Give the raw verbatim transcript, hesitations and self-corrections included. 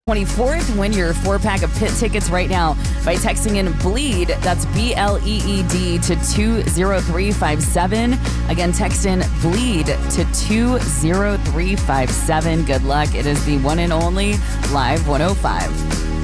twenty-fourth. Win your four-pack of pit tickets right now by texting in BLEED, that's B L E E D, to two zero three five seven. Again, text in BLEED to two zero three five seven. Good luck. It is the one and only Live one oh five.